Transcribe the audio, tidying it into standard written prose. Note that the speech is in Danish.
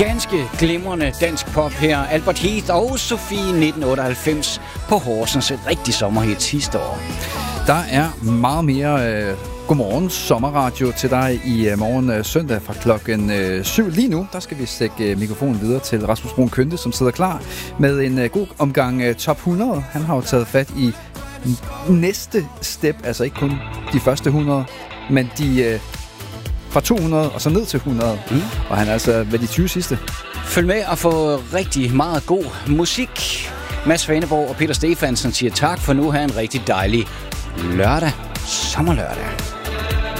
Ganske glimrende dansk pop her. Albert Heath og Sofie 1998 på Horsens. Et rigtig sommerhit sidste år. Der er meget mere godmorgen sommerradio til dig i morgen søndag fra klokken 7. Lige nu, der skal vi stikke mikrofonen videre til Rasmus Brun Kønte, som sidder klar med en god omgang top 100. Han har jo taget fat i næste step, altså ikke kun de første 100, men de fra 200 og så ned til 100. Og han er altså ved de 20 sidste. Følg med og få rigtig meget god musik. Mads Faneborg og Peter Stefansen siger tak for nu. Ha' en rigtig dejlig lørdag. Sommerlørdag.